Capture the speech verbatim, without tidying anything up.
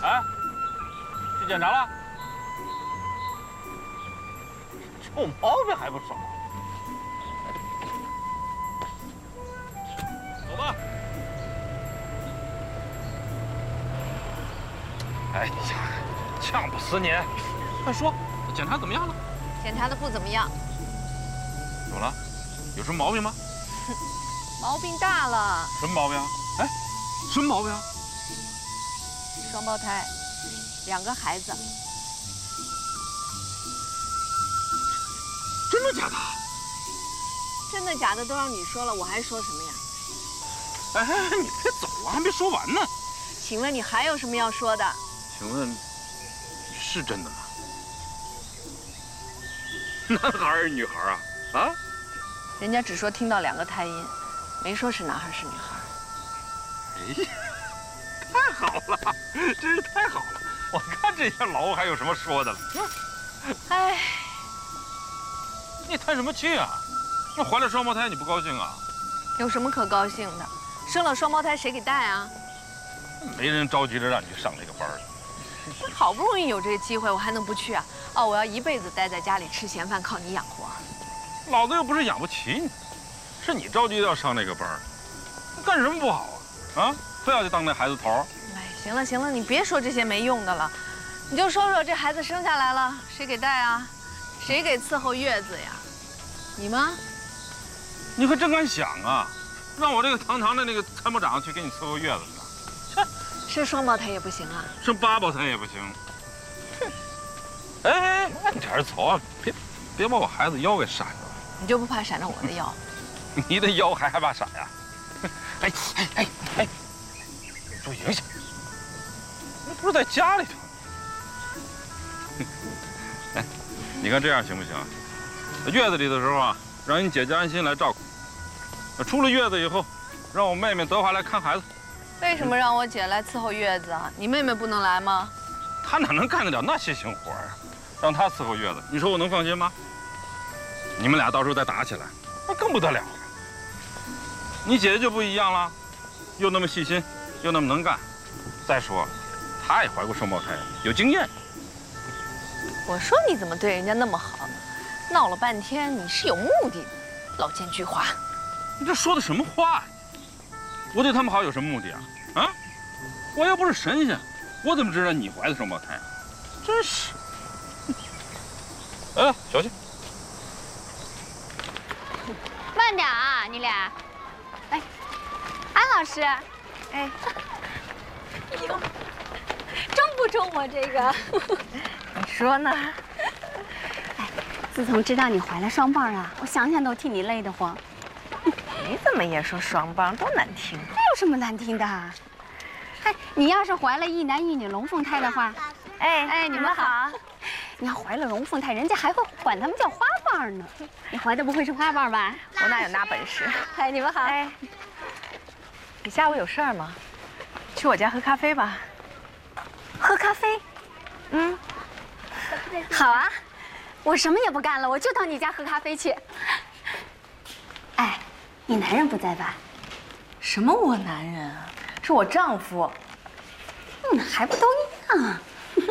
哎，去检查了？臭毛病还不少。走吧。哎呀，呛不死你！快说，检查怎么样了？ 检查的不怎么样。 怎么了？有什么毛病吗？ 毛病大了。 什么毛病啊？哎，什么毛病啊？ 双胞胎，两个孩子。 真的假的？ 真的假的都让你说了，我还说什么呀？ 哎，你别走啊，还没说完呢。 请问你还有什么要说的？ 请问是真的吗？男孩还是女孩啊？啊？ 人家只说听到两个胎音，没说是男孩是女孩。 哎呀，太好了，真是太好了！我看这下老欧还有什么说的了？ 哎， 你叹什么气啊？那怀了双胞胎你不高兴啊？ 有什么可高兴的？生了双胞胎谁给带啊？ 没人着急着让你去上这个班儿。 好不容易有这个机会，我还能不去啊？哦，我要一辈子待在家里吃闲饭，靠你养活。 老子又不是养不起你，是你着急要上那个班儿，干什么不好啊？啊，非要去当那孩子头？ 哎，行了行了，你别说这些没用的了，你就说说这孩子生下来了，谁给带啊？谁给伺候月子呀？你吗？ 你可真敢想啊！让我这个堂堂的那个参谋长去给你伺候月子去， 生双胞胎也不行啊？ 生八胞胎也不行。哼！哎哎，慢点走啊，别别把我孩子腰给闪着了。 你就不怕闪着我的腰？ 你的腰还害怕闪呀？哎哎哎哎，注意影响！那不是在家里头。哎，你看这样行不行？月子里的时候啊，让你姐姐安心来照顾。出了月子以后，让我妹妹德华来看孩子。 为什么让我姐来伺候月子啊？你妹妹不能来吗？ 她哪能干得了那些行活呀？让她伺候月子，你说我能放心吗？你们俩到时候再打起来，那更不得了了。你姐姐就不一样了，又那么细心，又那么能干。再说，她也怀过双胞胎，有经验。 我说你怎么对人家那么好，闹了半天你是有目的的，老奸巨猾。 你这说的什么话呀？我对他们好有什么目的啊？啊，我又不是神仙，我怎么知道你怀的双胞胎啊？真是。哎，小心。 慢点啊，你俩。哎，安老师，哎，哎呦，中不中我这个？ 你说呢？ 哎，自从知道你怀了双棒啊，我想想都替你累得慌。 你怎么也说双棒，多难听！ 这有什么难听的？哎，你要是怀了一男一女龙凤胎的话， 哎哎，你们好。你要怀了龙凤胎，人家还会管他们叫花棒呢。你怀的不会是花棒吧？ 我哪有那本事？ 哎，你们好。 哎，你下午有事儿吗？去我家喝咖啡吧。 喝咖啡？ 嗯， 好啊，我什么也不干了，我就到你家喝咖啡去。哎，你男人不在吧？ 什么我男人啊？是我丈夫。 嗯，还不都一样啊？